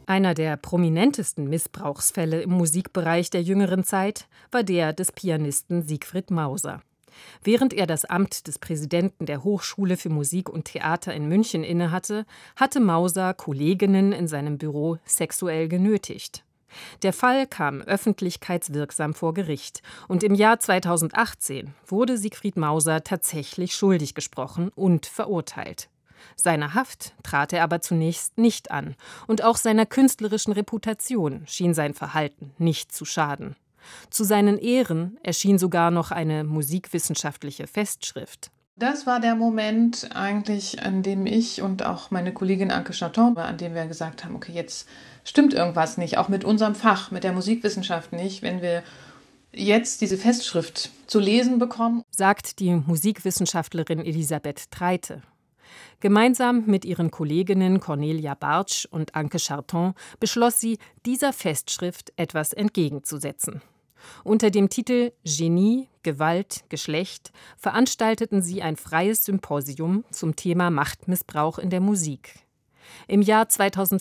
Einer der prominentesten Missbrauchsfälle im Musikbereich der jüngeren Zeit war der des Pianisten Siegfried Mauser. Während er das Amt des Präsidenten der Hochschule für Musik und Theater in München innehatte, hatte Mauser Kolleginnen in seinem Büro sexuell genötigt. Der Fall kam öffentlichkeitswirksam vor Gericht und im Jahr 2018 wurde Siegfried Mauser tatsächlich schuldig gesprochen und verurteilt. Seiner Haft trat er aber zunächst nicht an und auch seiner künstlerischen Reputation schien sein Verhalten nicht zu schaden. Zu seinen Ehren erschien sogar noch eine musikwissenschaftliche Festschrift. Das war der Moment eigentlich, an dem ich und auch meine Kollegin Anke Charton, an dem wir gesagt haben, okay, jetzt stimmt irgendwas nicht, auch mit unserem Fach, mit der Musikwissenschaft nicht, wenn wir jetzt diese Festschrift zu lesen bekommen, sagt die Musikwissenschaftlerin Elisabeth Treite. Gemeinsam mit ihren Kolleginnen Cornelia Bartsch und Anke Charton beschloss sie, dieser Festschrift etwas entgegenzusetzen. Unter dem Titel Genie, Gewalt, Geschlecht veranstalteten sie ein freies Symposium zum Thema Machtmissbrauch in der Musik. Im Jahr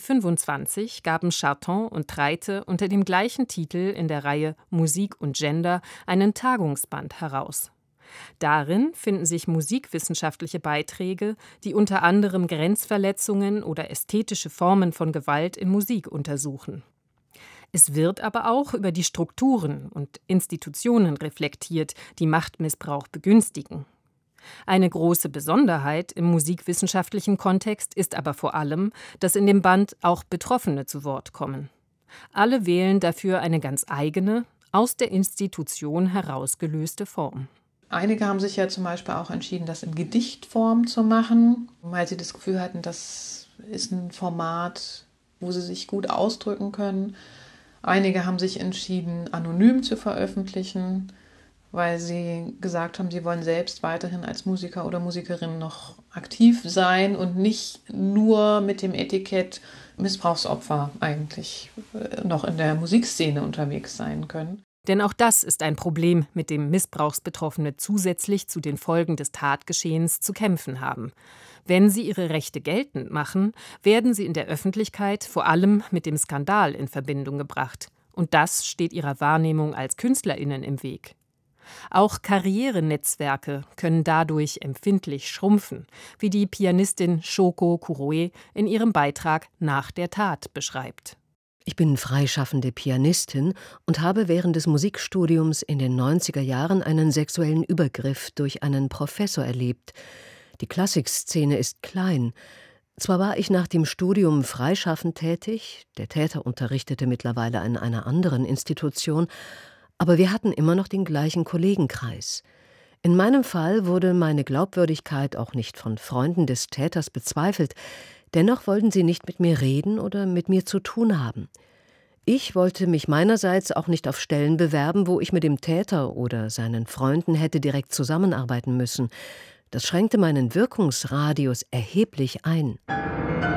2025 gaben Charton und Treite unter dem gleichen Titel in der Reihe Musik und Gender einen Tagungsband heraus. Darin finden sich musikwissenschaftliche Beiträge, die unter anderem Grenzverletzungen oder ästhetische Formen von Gewalt in Musik untersuchen. Es wird aber auch über die Strukturen und Institutionen reflektiert, die Machtmissbrauch begünstigen. Eine große Besonderheit im musikwissenschaftlichen Kontext ist aber vor allem, dass in dem Band auch Betroffene zu Wort kommen. Alle wählen dafür eine ganz eigene, aus der Institution herausgelöste Form. Einige haben sich ja zum Beispiel auch entschieden, das in Gedichtform zu machen, weil sie das Gefühl hatten, das ist ein Format, wo sie sich gut ausdrücken können. Einige haben sich entschieden, anonym zu veröffentlichen, weil sie gesagt haben, sie wollen selbst weiterhin als Musiker oder Musikerin noch aktiv sein und nicht nur mit dem Etikett Missbrauchsopfer eigentlich noch in der Musikszene unterwegs sein können. Denn auch das ist ein Problem, mit dem Missbrauchsbetroffene zusätzlich zu den Folgen des Tatgeschehens zu kämpfen haben. Wenn sie ihre Rechte geltend machen, werden sie in der Öffentlichkeit vor allem mit dem Skandal in Verbindung gebracht. Und das steht ihrer Wahrnehmung als KünstlerInnen im Weg. Auch Karrierenetzwerke können dadurch empfindlich schrumpfen, wie die Pianistin Shoko Kuroe in ihrem Beitrag Nach der Tat beschreibt. Ich bin freischaffende Pianistin und habe während des Musikstudiums in den 90er Jahren einen sexuellen Übergriff durch einen Professor erlebt. Die Klassikszene ist klein. Zwar war ich nach dem Studium freischaffend tätig, der Täter unterrichtete mittlerweile an einer anderen Institution, aber wir hatten immer noch den gleichen Kollegenkreis. In meinem Fall wurde meine Glaubwürdigkeit auch nicht von Freunden des Täters bezweifelt. Dennoch wollten sie nicht mit mir reden oder mit mir zu tun haben. Ich wollte mich meinerseits auch nicht auf Stellen bewerben, wo ich mit dem Täter oder seinen Freunden hätte direkt zusammenarbeiten müssen. Das schränkte meinen Wirkungsradius erheblich ein.